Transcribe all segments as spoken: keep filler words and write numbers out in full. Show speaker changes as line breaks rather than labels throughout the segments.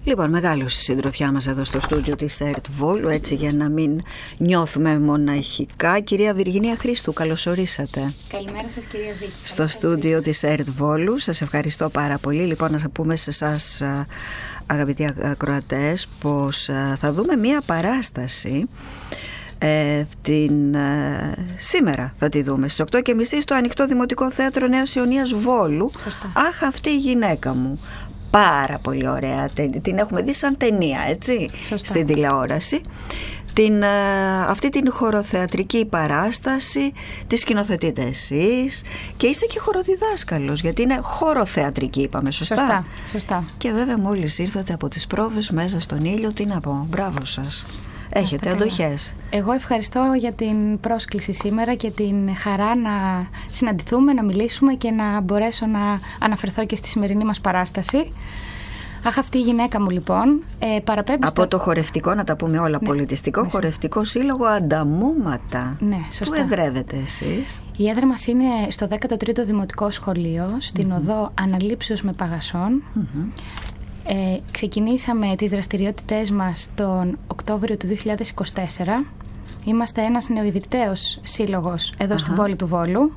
Λοιπόν, μεγάλη η συντροφιά μας εδώ στο στούντιο της ΕΡΤ Βόλου, έτσι για να μην νιώθουμε μοναχικά. Κυρία Βυργινία Χρήστου, καλώς ορίσατε.
Καλημέρα σας, κυρία Βίκη.
Στο στούντιο της ΕΡΤ Βόλου. Σας ευχαριστώ πάρα πολύ. Λοιπόν, να σας πούμε σε εσάς, αγαπητοί ακροατές, πως θα δούμε μία παράσταση ε, την, ε, σήμερα θα τη δούμε στις οκτώ και μισή στο Ανοιχτό Δημοτικό Θέατρο Νέας Ιωνίας Βόλου.
Σωστά.
Αχ, αυτή η γυναίκα μου. Πάρα πολύ ωραία. Την έχουμε δει σαν ταινία, έτσι,
Σωστά.
στην τηλεόραση. Την, αυτή την χοροθεατρική παράσταση τη σκηνοθετείτε εσείς και είστε και χοροδιδάσκαλος, γιατί είναι χοροθεατρική, είπαμε, σωστά.
Σωστά, σωστά.
Και βέβαια μόλις ήρθατε από τις πρόβες μέσα στον ήλιο, τι να πω, μπράβο σας. Έχετε αντοχές.
Εγώ ευχαριστώ για την πρόσκληση σήμερα και την χαρά να συναντηθούμε, να μιλήσουμε και να μπορέσω να αναφερθώ και στη σημερινή μας παράσταση. Αχ, αυτή η γυναίκα μου λοιπόν ε, παραπέμπει
από
στο...
το χορευτικό, να τα πούμε όλα, ναι, πολιτιστικό, ναι, χορευτικό σύλλογο Ανταμούματα.
Ναι, σωστά.
Πού εδρεύετε εσείς?
Η έδρα μας είναι στο δέκατο τρίτο Δημοτικό Σχολείο, στην mm-hmm. οδό Αναλήψεως με Παγασών. Mm-hmm. Ε, ξεκινήσαμε τις δραστηριότητές μας τον Οκτώβριο του δύο χιλιάδες είκοσι τέσσερα. Είμαστε ένας νεοειδρυταίος σύλλογος εδώ uh-huh. στην πόλη του Βόλου.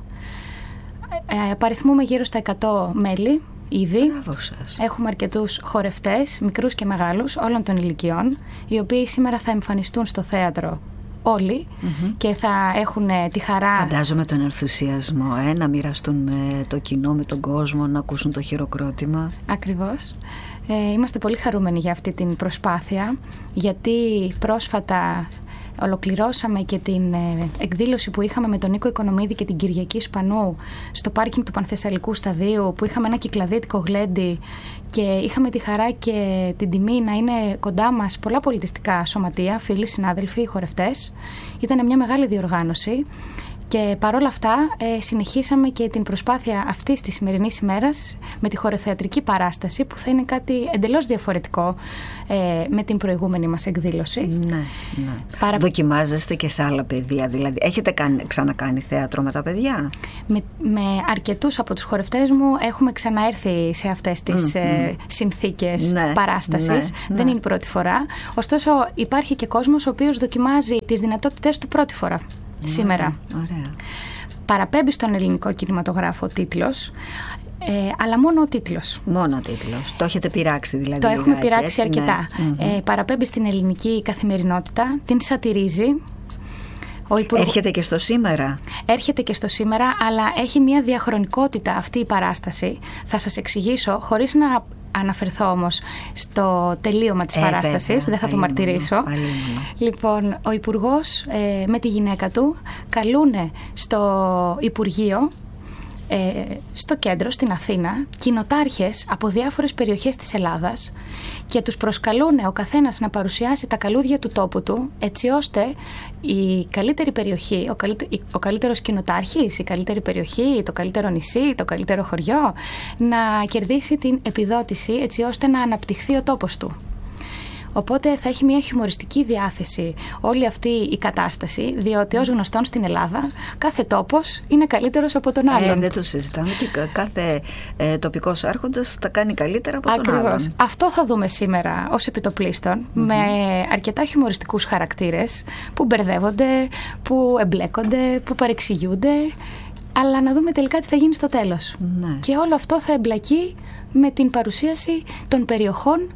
Ε, απαριθμούμε γύρω στα εκατό μέλη ήδη. Έχουμε αρκετούς χορευτές, μικρούς και μεγάλους, όλων των ηλικιών, οι οποίοι σήμερα θα εμφανιστούν στο θέατρο όλοι mm-hmm. και θα έχουν τη χαρά.
Φαντάζομαι τον ενθουσιασμό, ε, να μοιραστούν με το κοινό, με τον κόσμο, να ακούσουν το χειροκρότημα.
Ακριβώς. Ε, είμαστε πολύ χαρούμενοι για αυτή την προσπάθεια, γιατί πρόσφατα ολοκληρώσαμε και την ε, εκδήλωση που είχαμε με τον Νίκο Οικονομίδη και την Κυριακή Σπανού στο πάρκινγκ του Πανθεσσαλικού Σταδίου, που είχαμε ένα κυκλαδίτικο γλέντι και είχαμε τη χαρά και την τιμή να είναι κοντά μας πολλά πολιτιστικά σωματεία, φίλοι, συνάδελφοι, χορευτές. Ήταν μια μεγάλη διοργάνωση. Και παρόλα αυτά ε, συνεχίσαμε και την προσπάθεια αυτής της σημερινής ημέρας με τη χοροθεατρική παράσταση, που θα είναι κάτι εντελώς διαφορετικό ε, με την προηγούμενη μας εκδήλωση.
Ναι, ναι.
Παρα...
Δοκιμάζεστε και σε άλλα παιδεία, δηλαδή έχετε κάνει, ξανακάνει θέατρο με τα παιδιά?
Με, με αρκετούς από τους χορευτές μου έχουμε ξαναέρθει σε αυτές τις mm, ε, mm. συνθήκες ναι, παράστασης. Ναι, Δεν ναι. είναι η πρώτη φορά. Ωστόσο υπάρχει και κόσμος ο οποίος δοκιμάζει τις δυνατότητες του πρώτη φορά. Σήμερα.
Ωραία.
Παραπέμπει στον ελληνικό κινηματογράφο ο τίτλος, ε, αλλά μόνο ο τίτλος.
Μόνο ο τίτλος. Το έχετε πειράξει δηλαδή?
Το έχουμε πειράξει
έτσι,
αρκετά. Ναι. Ε, παραπέμπει στην ελληνική καθημερινότητα, την σατιρίζει. Ο υπουργ... Έρχεται
και στο σήμερα.
Έρχεται και στο σήμερα, αλλά έχει μια διαχρονικότητα αυτή η παράσταση. Θα σας εξηγήσω, χωρίς να αναφερθώ όμως στο τελείωμα της ε, παράστασης, βέβαια, δεν θα το μαρτυρήσω. Λοιπόν, ο Υπουργός ε, με τη γυναίκα του καλούνε στο Υπουργείο, ε, στο κέντρο, στην Αθήνα, κοινοτάρχες από διάφορες περιοχές της Ελλάδας και τους προσκαλούνε ο καθένας να παρουσιάσει τα καλούδια του τόπου του, έτσι ώστε η καλύτερη περιοχή, ο, καλύτε, ο καλύτερος κοινοτάρχης, η καλύτερη περιοχή, το καλύτερο νησί, το καλύτερο χωριό, να κερδίσει την επιδότηση, έτσι ώστε να αναπτυχθεί ο τόπος του. Οπότε θα έχει μια χιουμοριστική διάθεση όλη αυτή η κατάσταση, διότι ως γνωστόν στην Ελλάδα κάθε τόπος είναι καλύτερος από τον άλλον.
Ε, δεν το συζητάμε και κάθε ε, τοπικός άρχοντας τα κάνει καλύτερα από
Ακριβώς.
τον άλλον.
Αυτό θα δούμε σήμερα ως επιτοπλίστων, mm-hmm. με αρκετά χιουμοριστικούς χαρακτήρες που μπερδεύονται, που εμπλέκονται, που παρεξηγούνται, αλλά να δούμε τελικά τι θα γίνει στο τέλος.
Ναι.
Και όλο αυτό θα εμπλακεί με την παρουσίαση των περιοχών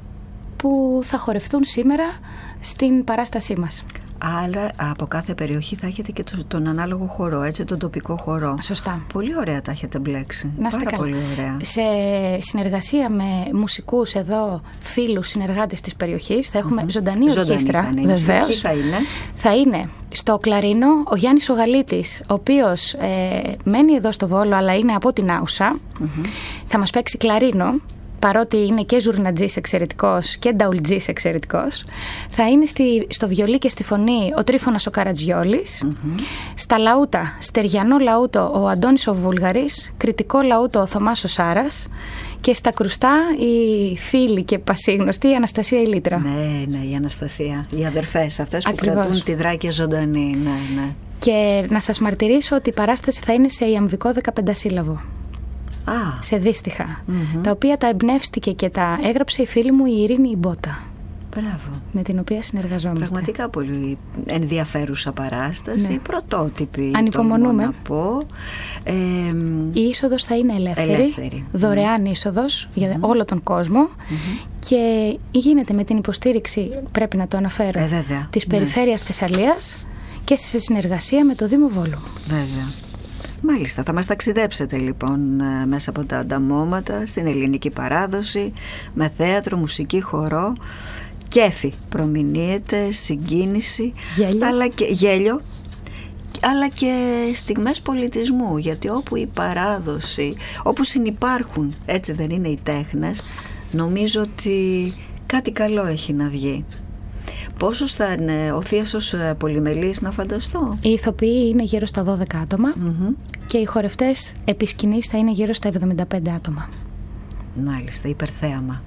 που θα χορευτούν σήμερα στην παράστασή μας.
Άρα από κάθε περιοχή θα έχετε και τον ανάλογο χορό, έτσι, τον τοπικό χορό.
Σωστά.
Πολύ ωραία τα έχετε μπλέξει.
Να είστε
Πάρα
καλά.
πολύ ωραία.
Σε συνεργασία με μουσικούς εδώ, φίλους, συνεργάτες της περιοχής, θα έχουμε mm-hmm. ζωντανή ορχήστρα. Βεβαίως.
Ποιοι θα είναι?
Θα είναι στο κλαρίνο ο Γιάννης ο Γαλίτης, ο οποίος ε, μένει εδώ στο Βόλο, αλλά είναι από την Άουσα. Mm-hmm. Θα μας παίξει κλαρίνο. Παρότι είναι και ζουρνατζής εξαιρετικός και νταουλτζής εξαιρετικός, θα είναι στη, στο βιολί και στη φωνή ο Τρίφωνας ο Καρατζιόλης, mm-hmm. στα λαούτα, στεριανό λαούτο ο Αντώνης ο Βούλγαρης, κριτικό λαούτο ο Θωμάς ο Σάρας και στα κρουστά η φίλη και πασίγνωστη η Αναστασία Ηλίτρα.
Ναι, ναι, η Αναστασία, οι αδερφές αυτές που
Ακριβώς.
κρατούν τη Δράκη ζωντανή, ναι, ναι.
Και να σας μαρτυρήσω ότι η παράσταση θα είναι σε ιαμβικό δεκαπεντασύλλαβο.
Α.
σε δύστιχα,
Mm-hmm.
τα οποία τα εμπνεύστηκε και τα έγραψε η φίλη μου η Ειρήνη Μπότα.
Μπράβο.
Με την οποία συνεργαζόμαστε.
Πραγματικά πολύ ενδιαφέρουσα παράσταση, ναι. Πρωτότυπη.
Ανυπομονούμε.
Να πω. Ε,
η είσοδος θα είναι ελεύθερη,
ελεύθερη.
δωρεάν mm. είσοδος για mm. όλο τον κόσμο
mm-hmm.
και γίνεται με την υποστήριξη, πρέπει να το αναφέρω,
ε,
της Περιφέρειας ναι. Θεσσαλίας και σε συνεργασία με το Δήμο Βόλου.
Βέβαια. Μάλιστα, θα μας ταξιδέψετε λοιπόν μέσα από τα ανταμώματα στην ελληνική παράδοση, με θέατρο, μουσική, χορό. Κέφι προμηνύεται, συγκίνηση,
γέλιο.
Αλλά και, γέλιο, αλλά και στιγμές πολιτισμού, γιατί όπου η παράδοση, όπου συνυπάρχουν, έτσι δεν είναι οι τέχνες, νομίζω ότι κάτι καλό έχει να βγει. Πόσος θα είναι ο θίασος πολυμελής, να φανταστώ?
Οι ηθοποιοί είναι γύρω στα δώδεκα άτομα
mm-hmm.
και οι χορευτές επί σκηνής θα είναι γύρω στα εβδομήντα πέντε άτομα.
Μάλιστα, υπερθέαμα.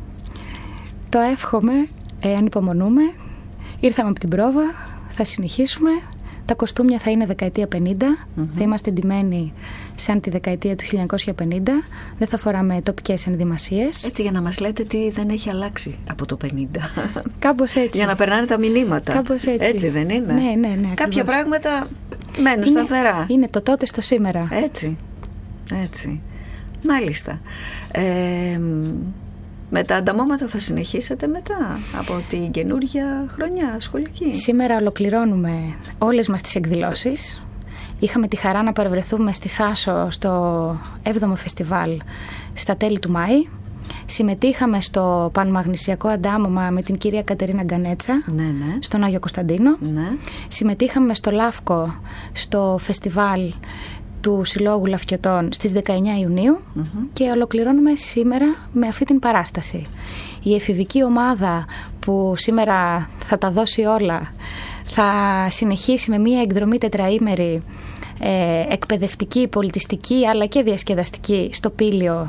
Το εύχομαι. Ε, ανυπομονούμε, ήρθαμε από την πρόβα, θα συνεχίσουμε. Τα κοστούμια θα είναι δεκαετία πενήντα, mm-hmm. θα είμαστε ντυμένοι σαν τη δεκαετία του χίλια εννιακόσια πενήντα, δεν θα φοράμε τοπικές ενδυμασίες.
Έτσι, για να μας λέτε τι δεν έχει αλλάξει από το πενήντα.
Κάπως έτσι.
Για να περνάνε τα μηνύματα.
Κάπως έτσι.
Έτσι δεν είναι?
Ναι, ναι, ναι.
Κάποια
ακριβώς.
πράγματα μένουν
είναι,
σταθερά.
Είναι το τότε στο σήμερα.
Έτσι, έτσι. Μάλιστα. Ε, με τα ανταμώματα θα συνεχίσετε μετά από την καινούργια χρονιά σχολική?
Σήμερα ολοκληρώνουμε όλες μας τις εκδηλώσεις. Είχαμε τη χαρά να παρευρεθούμε στη Θάσο στο έβδομο φεστιβάλ στα τέλη του Μάη. Συμμετείχαμε στο πανμαγνησιακό αντάμωμα με την κυρία Κατερίνα Γκανέτσα,
ναι, ναι.
στον Άγιο Κωνσταντίνο.
Ναι.
Συμμετείχαμε στο Λάφκο στο φεστιβάλ του Συλλόγου Λαφκιωτών στις δεκαεννιά Ιουνίου mm-hmm. και ολοκληρώνουμε σήμερα με αυτή την παράσταση. Η εφηβική ομάδα που σήμερα θα τα δώσει όλα θα συνεχίσει με μία εκδρομή τετραήμερη ε, εκπαιδευτική, πολιτιστική αλλά και διασκεδαστική στο Πήλιο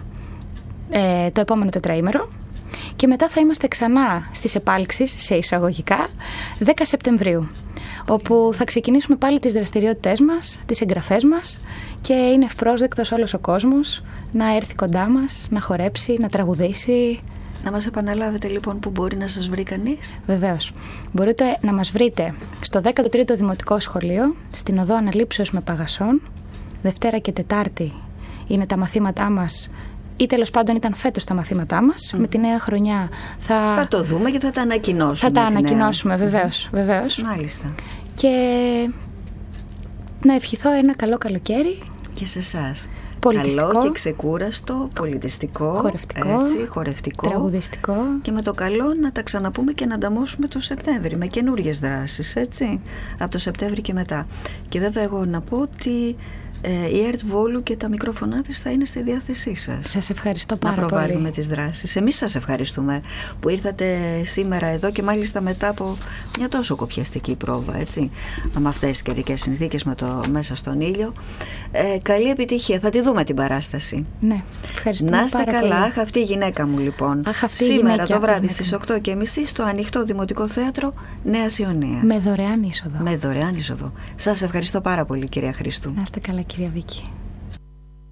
ε, το επόμενο τετραήμερο και μετά θα είμαστε ξανά στις επάλξεις σε εισαγωγικά δέκα Σεπτεμβρίου, όπου θα ξεκινήσουμε πάλι τις δραστηριότητές μας, τις εγγραφές μας και είναι ευπρόσδεκτος όλος ο κόσμος να έρθει κοντά μας, να χορέψει, να τραγουδήσει.
Να μας επαναλάβετε λοιπόν που μπορεί να σας βρει κανείς?
Βεβαίως. Μπορείτε να μας βρείτε στο δέκατο τρίτο Δημοτικό Σχολείο, στην οδό Αναλήψεως με Παγασσόν. Δευτέρα και Τετάρτη είναι τα μαθήματά μας, ή τέλος πάντων ήταν φέτος τα μαθήματά μας. Mm. Με τη νέα χρονιά θα...
Θα το δούμε και θα τα ανακοινώσουμε.
Θα τα ανακοινώσουμε, νέα... βεβαίως, βεβαίως.
Μάλιστα.
Και να ευχηθώ ένα καλό καλοκαίρι.
Και σε εσάς.
Πολιτιστικό.
Καλό και ξεκούραστο, πολιτιστικό,
χορευτικό,
έτσι, χορευτικό,
τραγουδιστικό.
Και με το καλό να τα ξαναπούμε και να ανταμώσουμε το Σεπτέμβρη με καινούργιες δράσεις, έτσι, από το Σεπτέμβρη και μετά. Και βέβαια εγώ να πω ότι ε, η ΕΡΤ Βόλου και τα μικρόφωνά της θα είναι στη διάθεσή σας.
Σας ευχαριστώ πάρα πολύ.
Να προβάλλουμε πολύ τις δράσεις. Εμείς σας ευχαριστούμε που ήρθατε σήμερα εδώ και μάλιστα μετά από μια τόσο κοπιαστική πρόβα, έτσι, με αυτές τις καιρικές συνθήκες με το, μέσα στον ήλιο. Ε, καλή επιτυχία. Θα τη δούμε την παράσταση.
Ναι, ευχαριστούμε
να είστε
πάρα
καλά.
πολύ.
Αχ, αυτή η γυναίκα μου λοιπόν.
Αχ, αυτή
σήμερα
γυναίκα,
το βράδυ
γυναίκα.
στις οκτώ και μισή στο Ανοιχτό Δημοτικό Θέατρο Νέας Ιωνίας.
Με δωρεάν είσοδο.
Με δωρεάν είσοδο. Σας ευχαριστώ πάρα πολύ, κυρία Χρήστου.
Να είστε καλά, κυρία Βίκη.